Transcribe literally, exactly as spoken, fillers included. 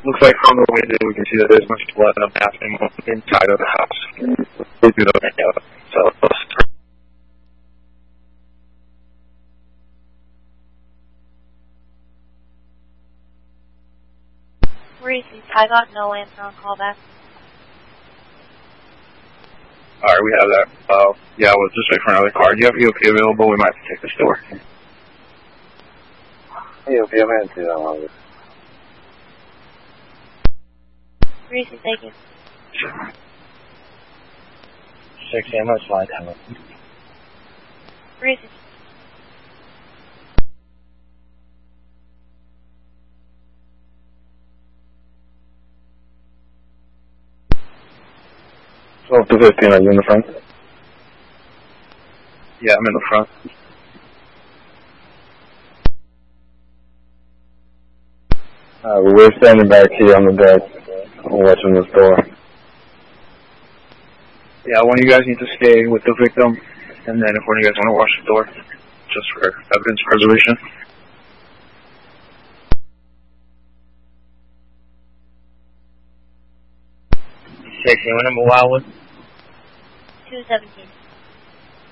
Looks like from the window we can see that there's much blood happening inside of the house. They do not know. So, Reese, I got no answer on callback. Alright, we have that. Uh, yeah, we'll just wait for another car. Do you have E O P available? We might have to take this door. E O P, I'm going to do that one. Reese, thank you. six A M, that's fine. Reese. twelve to fifteen, are you in the front? Yeah, I'm in the front. Uh, we're standing back here on the deck, watching this door. Yeah, one of you guys need to stay with the victim, and then if one of you guys want to watch the door, just for evidence preservation. Six, you number Wildwood? two seventeen.